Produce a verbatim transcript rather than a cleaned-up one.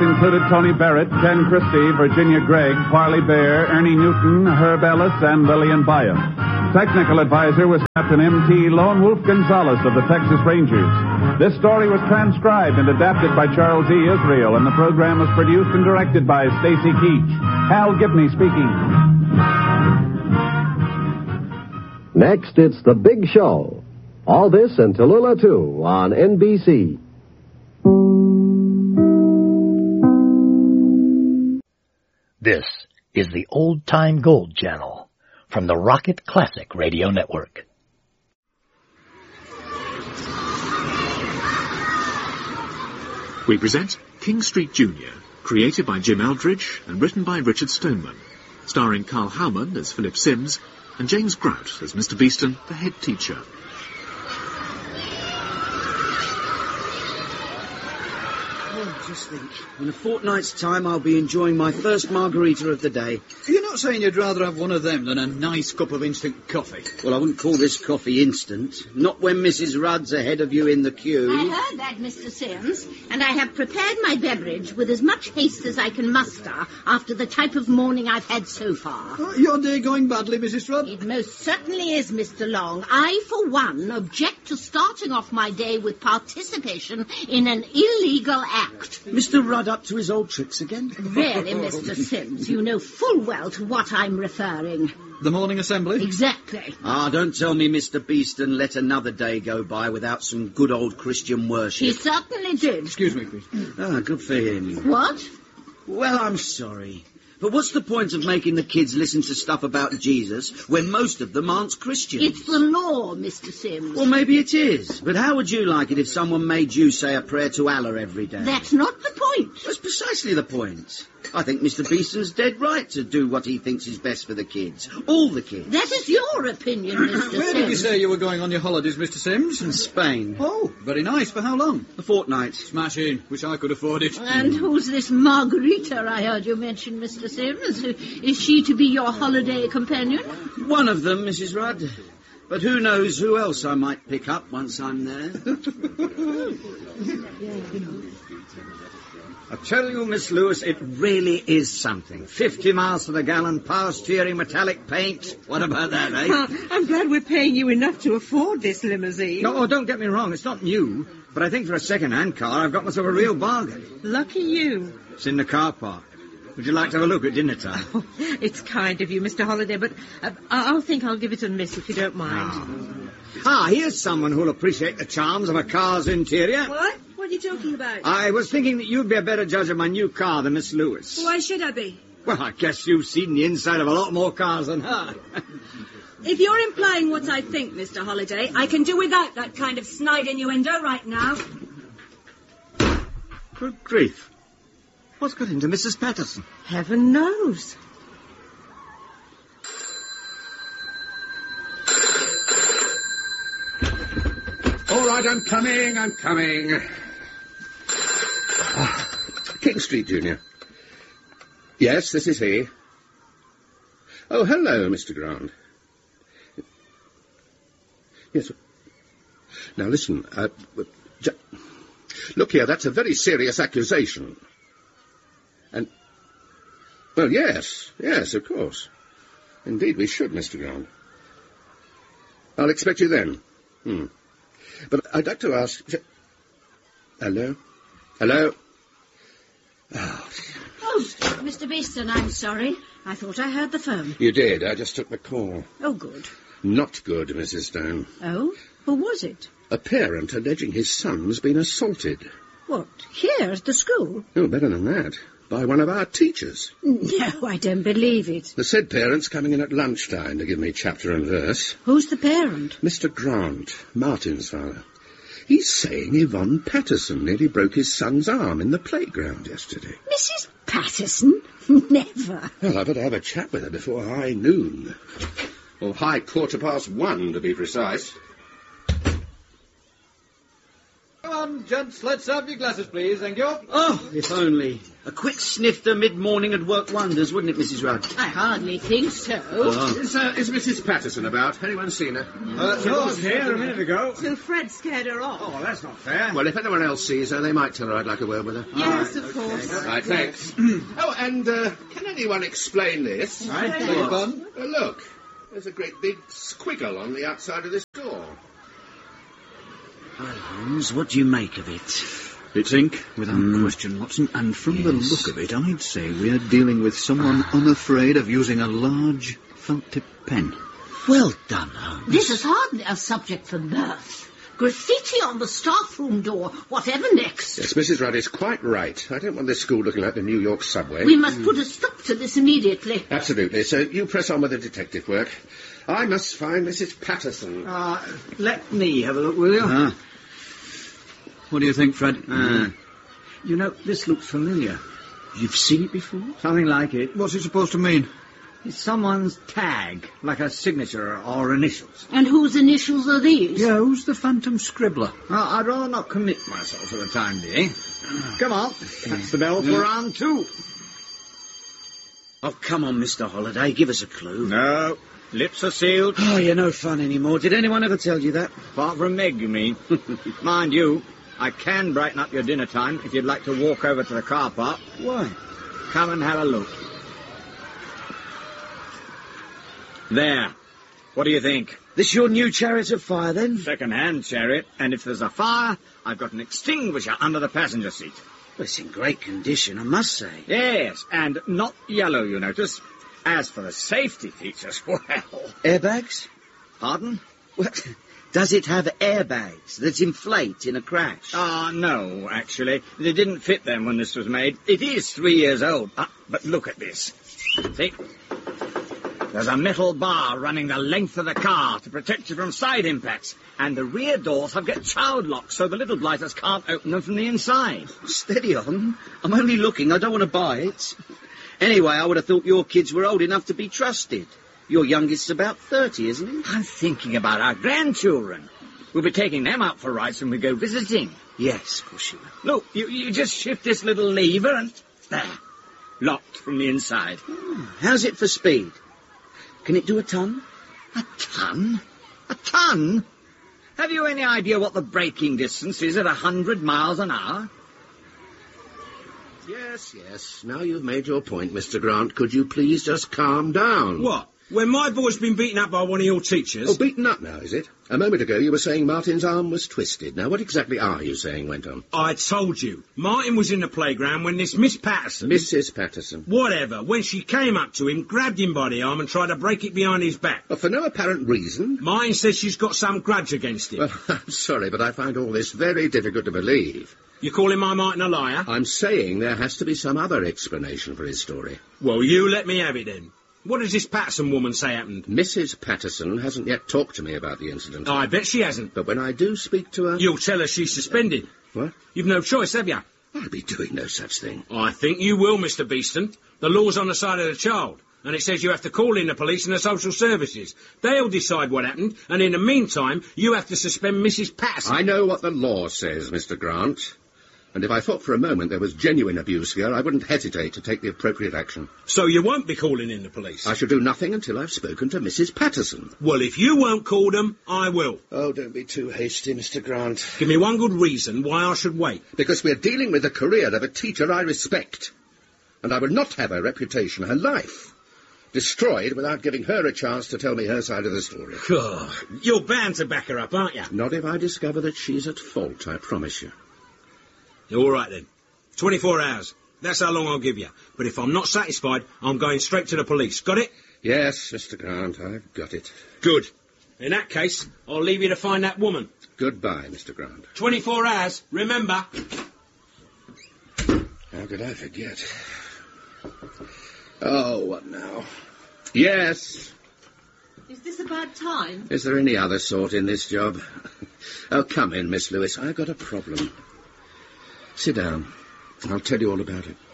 included Tony Barrett, Ken Christie, Virginia Gregg, Parley Bear, Ernie Newton, Herb Ellis, and Lillian Byam. Technical advisor was Captain M T Lone Wolf Gonzalez of the Texas Rangers. This story was transcribed and adapted by Charles E. Israel, and the program was produced and directed by Stacy Keach. Hal Gibney speaking. Next, it's The Big Show. All this and Tallulah two on N B C. This is the Old Time Gold Channel from the Rocket Classic Radio Network. We present King Street Junior, created by Jim Eldridge and written by Richard Stoneman, starring Carl Howman as Philip Sims and James Grout as Mister Beeston, the head teacher. Oh, just think. In a fortnight's time, I'll be enjoying my first margarita of the day. You're not saying you'd rather have one of them than a nice cup of instant coffee? Well, I wouldn't call this coffee instant. Not when Missus Rudd's ahead of you in the queue. I heard that, Mister Sims, and I have prepared my beverage with as much haste as I can muster after the type of morning I've had so far. Uh, your day going badly, Missus Rudd? It most certainly is, Mister Long. I, for one, object to starting off my day with participation in an illegal act. Mister Rudd up to his old tricks again? Really, Mister Sims, you know full well to what I'm referring. The morning assembly? Exactly. Ah, don't tell me Mister Beeston let another day go by without some good old Christian worship. He certainly did. Excuse me, please. Ah, good for him. What? Well, I'm sorry. But what's the point of making the kids listen to stuff about Jesus when most of them aren't Christians? It's the law, Mister Sims. Well, maybe it is. But how would you like it if someone made you say a prayer to Allah every day? That's not the point. That's precisely the point. I think Mister Beeston's dead right to do what he thinks is best for the kids. All the kids. That is your opinion, Mister Sims. Where did you say you were going on your holidays, Mister Sims? In Spain. Oh, very nice. For how long? A fortnight. Smashing. Wish I could afford it. And who's this Margarita I heard you mention, Mister Sims? Is she to be your holiday companion? One of them, Missus Rudd. But who knows who else I might pick up once I'm there. I tell you, Miss Lewis, it really is something. Fifty miles to the gallon, power-steering, metallic paint. What about that, eh? Well, I'm glad we're paying you enough to afford this limousine. No, oh, don't get me wrong. It's not new. But I think for a second-hand car, I've got myself a real bargain. Lucky you. It's in the car park. Would you like to have a look at dinner time? Oh, it's kind of you, Mister Holliday, but uh, I'll think I'll give it a miss if you don't mind. Ah. ah, here's someone who'll appreciate the charms of a car's interior. What? What are you talking about? I was thinking that you'd be a better judge of my new car than Miss Lewis. Why should I be? Well, I guess you've seen the inside of a lot more cars than her. If you're implying what I think, Mister Holliday, I can do without that kind of snide innuendo right now. Good grief. What's got into Missus Patterson? Heaven knows. All right, I'm coming, I'm coming. Ah, King Street, Junior. Yes, this is he. Oh, hello, Mister Grant. Yes. Now, listen. Uh, j- look here, that's a very serious accusation. And, well, yes, yes, of course. Indeed, we should, Mister Grant. I'll expect you then. Hmm. But I'd like to ask... Hello? Hello? Oh, Oh, Mister Beeston, I'm sorry. I thought I heard the phone. you did. I just took the call. Oh, good. Not good, Missus Stone. Oh? Who was it? A parent alleging his son's been assaulted. What, here at the school? Oh, better than that. By one of our teachers. No, I don't believe it. The said parent's coming in at lunchtime to give me chapter and verse. Who's the parent? Mister Grant, Martin's father. He's saying Yvonne Patterson nearly broke his son's arm in the playground yesterday. Missus Patterson? Never. Well, I better have a chat with her before high noon. Or high quarter past one, to be precise. Come on, gents, let's have your glasses, please. Thank you. Oh, if only. A quick snifter mid-morning would work wonders, wouldn't it, Missus Rudd? I hardly think so. Oh. Is, uh, is Missus Patterson about? Anyone seen her? Uh, she was here a minute ago. So Fred scared her off. Oh, that's not fair. Well, if anyone else sees her, they might tell her I'd like a word with her. Yes, of course. Right, thanks. Oh, and uh, can anyone explain this? Right, beg your pardon? Uh, look, there's a great big squiggle on the outside of this door. Well, Holmes, what do you make of it? It's ink, without mm. question, Watson, and from yes. the look of it, I'd say we're dealing with someone unafraid of using a large felt-tip pen. Well done, Holmes. This is hardly a subject for mirth. Graffiti on the staff room door, whatever next. Yes, Missus Rudd is quite right. I don't want this school looking like the New York subway. We must mm. put a stop to this immediately. Absolutely. So you press on with the detective work. I must find Missus Patterson. Uh, let me have a look, will you? Ah. What do you think, Fred? Uh, you know, this looks familiar. You've seen it before? Something like it. What's it supposed to mean? It's someone's tag, like a signature or initials. And whose initials are these? Yeah, who's the phantom scribbler? Uh, I'd rather not commit myself for the time being. Come on, that's the bell for round two. Oh, come on, Mister Holliday, give us a clue. No, lips are sealed. Oh, you're no fun anymore. Did anyone ever tell you that? Apart from Meg, you mean? Mind you, I can brighten up your dinner time if you'd like to walk over to the car park. Why? Come and have a look. There. What do you think? This your new chariot of fire, then? Second-hand chariot, and if there's a fire, I've got an extinguisher under the passenger seat. Well, it's in great condition, I must say. Yes, and not yellow, you notice. As for the safety features, well... Airbags? Pardon? Well, does it have airbags that inflate in a crash? Ah, uh, no, actually. They didn't fit them when this was made. It is three years old. Ah, but look at this. See? There's a metal bar running the length of the car to protect you from side impacts. And the rear doors have got child locks, so the little blighters can't open them from the inside. Steady on. I'm only looking. I don't want to buy it. Anyway, I would have thought your kids were old enough to be trusted. Your youngest's about thirty, isn't he? I'm thinking about our grandchildren. We'll be taking them out for rides when we go visiting. Yes, of course you will. Look, you, you just shift this little lever and... There. Locked from the inside. Hmm. How's it for speed? Can it do a ton? A ton? A ton? Have you any idea what the braking distance is at a hundred miles an hour? Yes, yes. Now you've made your point, Mister Grant. Could you please just calm down? What? When my boy's been beaten up by one of your teachers... Oh, beaten up now, is it? A moment ago you were saying Martin's arm was twisted. Now, what exactly are you saying went on? I told you. Martin was in the playground when this Miss Patterson... Missus Patterson. Whatever. When she came up to him, grabbed him by the arm and tried to break it behind his back. Well, for no apparent reason. Martin says she's got some grudge against him. Well, I'm sorry, but I find all this very difficult to believe. You calling my Martin a liar? I'm saying there has to be some other explanation for his story. Well, you let me have it then. What does this Patterson woman say happened? Missus Patterson hasn't yet talked to me about the incident. Oh, I bet she hasn't. But when I do speak to her... You'll tell her she's suspended. What? You've no choice, have you? I'll be doing no such thing. I think you will, Mister Beeston. The law's on the side of the child, and it says you have to call in the police and the social services. They'll decide what happened, and in the meantime, you have to suspend Missus Patterson. I know what the law says, Mister Grant. And if I thought for a moment there was genuine abuse here, I wouldn't hesitate to take the appropriate action. So you won't be calling in the police? I shall do nothing until I've spoken to Missus Patterson. Well, if you won't call them, I will. Oh, don't be too hasty, Mister Grant. Give me one good reason why I should wait. Because we're dealing with the career of a teacher I respect. And I will not have her reputation, her life, destroyed without giving her a chance to tell me her side of the story. God, you're bound to back her up, aren't you? Not if I discover that she's at fault, I promise you. All right, then. twenty-four hours. That's how long I'll give you. But if I'm not satisfied, I'm going straight to the police. Got it? Yes, Mister Grant, I've got it. Good. In that case, I'll leave you to find that woman. Goodbye, Mister Grant. twenty-four hours, remember. How could I forget? Oh, what now? Yes. Is this a bad time? Is there any other sort in this job? Oh, come in, Miss Lewis. I've got a problem. Sit down. I'll tell you all about it.